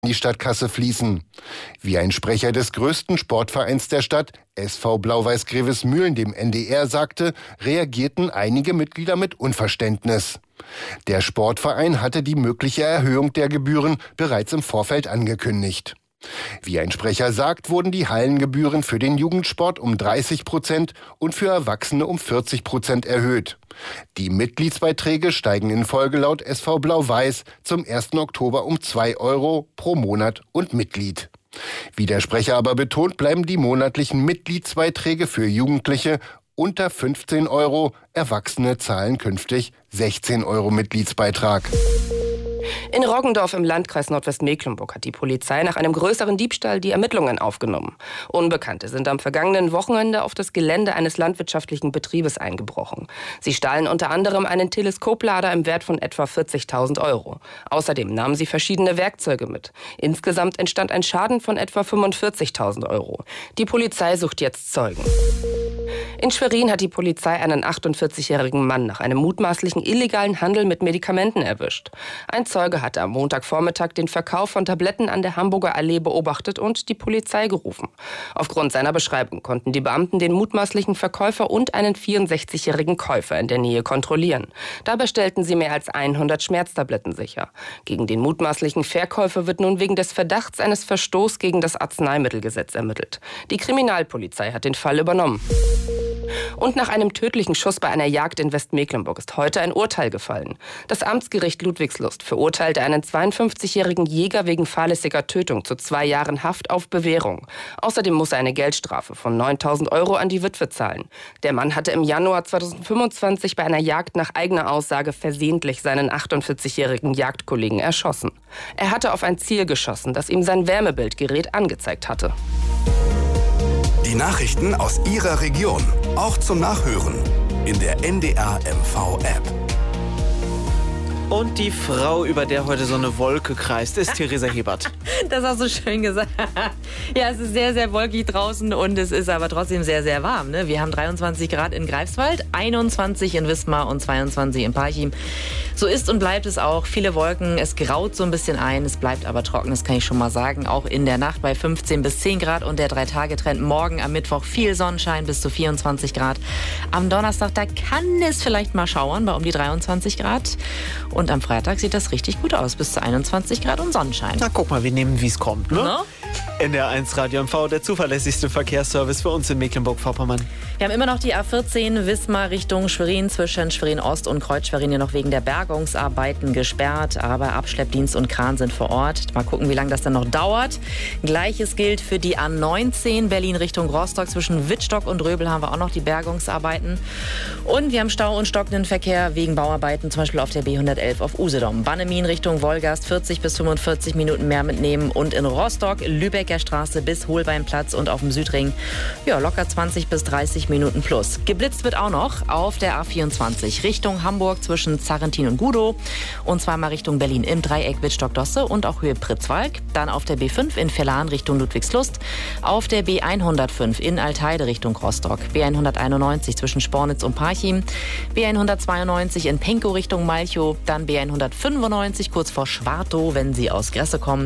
die Stadtkasse fließen. Wie ein Sprecher des größten Sportvereins der Stadt, SV Blau-Weiß Grevesmühlen, dem NDR sagte, reagierten einige Mitglieder mit Unverständnis. Der Sportverein hatte die mögliche Erhöhung der Gebühren bereits im Vorfeld angekündigt. Wie ein Sprecher sagt, wurden die Hallengebühren für den Jugendsport um 30% und für Erwachsene um 40% erhöht. Die Mitgliedsbeiträge steigen in Folge laut SV Blau-Weiß zum 1. Oktober um 2 Euro pro Monat und Mitglied. Wie der Sprecher aber betont, bleiben die monatlichen Mitgliedsbeiträge für Jugendliche unter 15 Euro. Erwachsene zahlen künftig 16 Euro Mitgliedsbeitrag. In Roggendorf im Landkreis Nordwestmecklenburg hat die Polizei nach einem größeren Diebstahl die Ermittlungen aufgenommen. Unbekannte sind am vergangenen Wochenende auf das Gelände eines landwirtschaftlichen Betriebes eingebrochen. Sie stahlen unter anderem einen Teleskoplader im Wert von etwa 40.000 Euro. Außerdem nahmen sie verschiedene Werkzeuge mit. Insgesamt entstand ein Schaden von etwa 45.000 Euro. Die Polizei sucht jetzt Zeugen. In Schwerin hat die Polizei einen 48-jährigen Mann nach einem mutmaßlichen illegalen Handel mit Medikamenten erwischt. Ein Zeuge hatte am Montagvormittag den Verkauf von Tabletten an der Hamburger Allee beobachtet und die Polizei gerufen. Aufgrund seiner Beschreibung konnten die Beamten den mutmaßlichen Verkäufer und einen 64-jährigen Käufer in der Nähe kontrollieren. Dabei stellten sie mehr als 100 Schmerztabletten sicher. Gegen den mutmaßlichen Verkäufer wird nun wegen des Verdachts eines Verstoßes gegen das Arzneimittelgesetz ermittelt. Die Kriminalpolizei hat den Fall übernommen. Und nach einem tödlichen Schuss bei einer Jagd in Westmecklenburg ist heute ein Urteil gefallen. Das Amtsgericht Ludwigslust verurteilte einen 52-jährigen Jäger wegen fahrlässiger Tötung zu 2 Jahren Haft auf Bewährung. Außerdem muss er eine Geldstrafe von 9.000 Euro an die Witwe zahlen. Der Mann hatte im Januar 2025 bei einer Jagd nach eigener Aussage versehentlich seinen 48-jährigen Jagdkollegen erschossen. Er hatte auf ein Ziel geschossen, das ihm sein Wärmebildgerät angezeigt hatte. Die Nachrichten aus Ihrer Region, auch zum Nachhören in der NDR MV-App. Und die Frau, über der heute so eine Wolke kreist, ist Theresa Hebert. Das hast du schön gesagt. Ja, es ist sehr, sehr wolkig draußen und es ist aber trotzdem sehr, sehr warm. Ne? Wir haben 23 Grad in Greifswald, 21 in Wismar und 22 in Parchim. So ist und bleibt es auch. Viele Wolken, es graut so ein bisschen ein, es bleibt aber trocken, das kann ich schon mal sagen. Auch in der Nacht bei 15 bis 10 Grad und der 3-Tage-Trend morgen am Mittwoch viel Sonnenschein bis zu 24 Grad. Am Donnerstag, da kann es vielleicht mal schauern bei um die 23 Grad. Und am Freitag sieht das richtig gut aus, bis zu 21 Grad und Sonnenschein. Na guck mal, wir nehmen, wie es kommt, ne? No? NDR1 Radio MV, der zuverlässigste Verkehrsservice für uns in Mecklenburg-Vorpommern. Wir haben immer noch die A14 Wismar Richtung Schwerin, zwischen Schwerin-Ost und Kreuz-Schwerin hier noch wegen der Bergungsarbeiten gesperrt, aber Abschleppdienst und Kran sind vor Ort. Mal gucken, wie lange das dann noch dauert. Gleiches gilt für die A19 Berlin Richtung Rostock. Zwischen Wittstock und Röbel haben wir auch noch die Bergungsarbeiten. Und wir haben Stau und stockenden Verkehr wegen Bauarbeiten, zum Beispiel auf der B111 auf Usedom. Bannemin Richtung Wolgast 40 bis 45 Minuten mehr mitnehmen und in Rostock Lübecker Straße bis Holbeinplatz und auf dem Südring ja, locker 20 bis 30 Minuten plus. Geblitzt wird auch noch auf der A24 Richtung Hamburg zwischen Zarrentin und Gudow und zweimal Richtung Berlin im Dreieck Wittstock-Dosse und auch Höhe Pritzwalk. Dann auf der B5 in Vellan Richtung Ludwigslust, auf der B105 in Altheide Richtung Rostock, B191 zwischen Spornitz und Parchim, B192 in Penkow Richtung Malchow, dann B195 kurz vor Schwartow, wenn Sie aus Gresse kommen,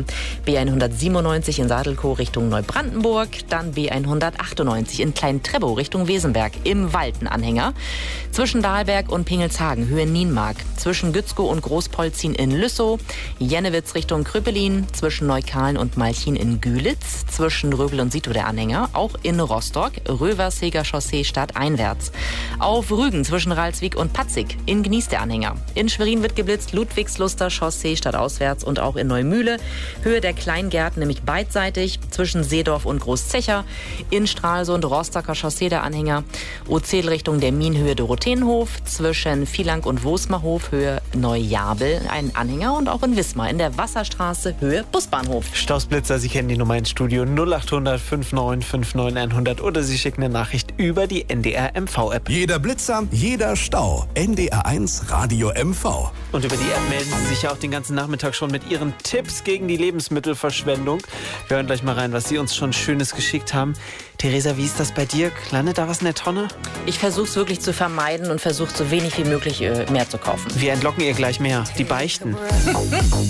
B197 in Sadelkow Richtung Neubrandenburg, dann B198 in Klein-Trebow Richtung Wesenberg im Waltenanhänger, zwischen Dahlberg und Pingelshagen Höhe Nienmark, zwischen Gützkow und Großpolzin in Lüssow, Jennewitz Richtung Krüppelin, zwischen Neukahlen und Malchin in Gülitz, zwischen Röbel und Sito der Anhänger, auch in Rostock, Röversheger Chaussee stadteinwärts, auf Rügen zwischen Ralswiek und Patzig in Gnies der Anhänger, in Schwerin wird geblitzt Ludwigsluster Chaussee stadtauswärts und auch in Neumühle, Höhe der Kleingärten, nämlich beidseitig, zwischen Seedorf und Großzecher, in Stralsund Rostocker Chaussee der Anhänger, Ozedl Richtung der Minhöhe Dorotheenhof, zwischen Vielang und Wosmerhof Höhe Neujabel ein Anhänger und auch in Wismar in der Wasserstraße Höhe Busbahnhof. Stausblitzer, Sie kennen die Nummer ins Studio 0800 59 59 100 oder Sie schicken eine Nachricht über die NDR MV-App. Jeder Blitzer, jeder Stau. NDR1 Radio MV. Und über die App melden Sie sich ja auch den ganzen Nachmittag schon mit Ihren Tipps gegen die Lebensmittelverschwendung. Wir hören gleich mal rein, was Sie uns schon Schönes geschickt haben. Theresa, wie ist das bei dir? Landet da was in der Tonne? Ich versuche es wirklich zu vermeiden und versuche so wenig wie möglich mehr zu kaufen. Wir entlocken ihr gleich mehr. Die Beichten.